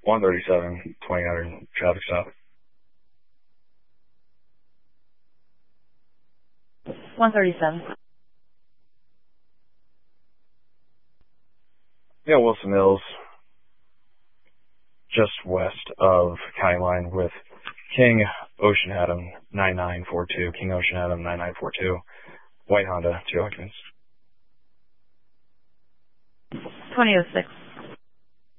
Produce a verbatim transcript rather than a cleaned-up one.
one thirty-seven, twenty hundred traffic stop. one thirty-seven. Yeah, Wilson Mills, just west of County Line with King Ocean Atom nine nine four two. King Ocean Atom nine nine four two. White Honda, two occupants. twenty oh six.